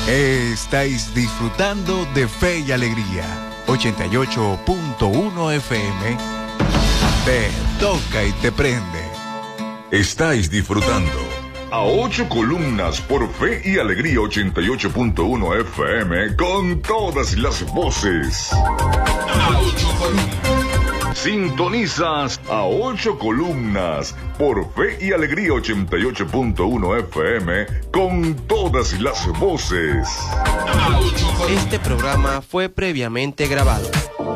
Estáis disfrutando de Fe y Alegría, 88.1 FM. Te toca y te prende. Estáis disfrutando a 8 columnas por Fe y Alegría 88.1 FM con todas las voces. A 8 columnas. Sintonizas a 8 columnas por Fe y Alegría 88.1 FM con todas las voces. Este programa fue previamente grabado.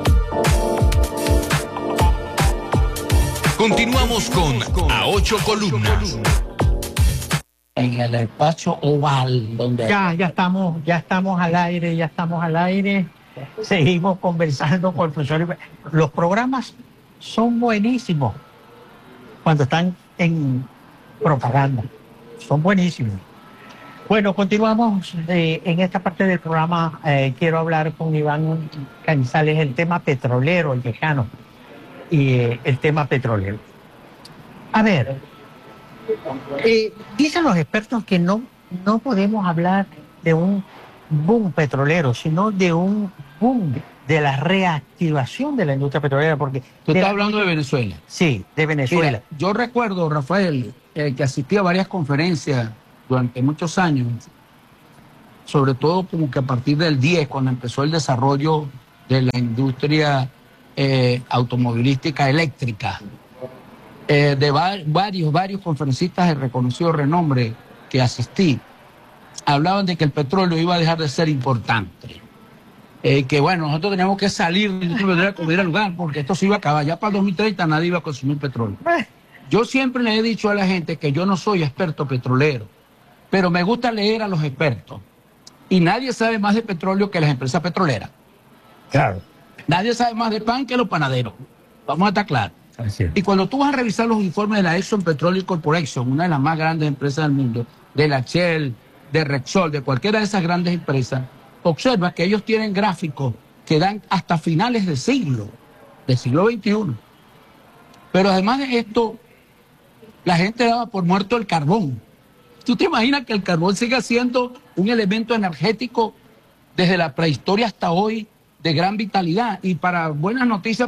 Continuamos con A 8 Columnas. En el espacio oval donde... Ya estamos al aire. Seguimos conversando con el profesor. Los programas son buenísimos cuando están en propaganda. Son buenísimos. Bueno, continuamos en esta parte del programa. Quiero hablar con Iván Canizales el tema petrolero, el lejano. Y el tema petrolero. A ver, dicen los expertos que no podemos hablar de un boom petrolero, sino de un boom de la reactivación de la industria petrolera. Porque tú estás hablando de Venezuela. Sí, de Venezuela. Mira, yo recuerdo, Rafael, que asistí a varias conferencias durante muchos años, sobre todo como que a partir del 10, cuando empezó el desarrollo de la industria automovilística eléctrica, de varios conferencistas de reconocido renombre que asistí, hablaban de que el petróleo iba a dejar de ser importante, que bueno, nosotros teníamos que salir de la industria al lugar, porque esto se iba a acabar, ya para el 2030 nadie iba a consumir petróleo. Yo siempre le he dicho a la gente que yo no soy experto petrolero, pero me gusta leer a los expertos, y nadie sabe más de petróleo que las empresas petroleras. Claro. Nadie sabe más de pan que los panaderos. Vamos a estar claros. Y cuando tú vas a revisar los informes de la Exxon Petroleum Corporation, una de las más grandes empresas del mundo, de la Shell, de Repsol, de cualquiera de esas grandes empresas, observa que ellos tienen gráficos que dan hasta finales del siglo XXI. Pero además de esto, la gente daba por muerto el carbón. ¿Tú te imaginas que el carbón siga siendo un elemento energético desde la prehistoria hasta hoy de gran vitalidad? Y para buenas noticias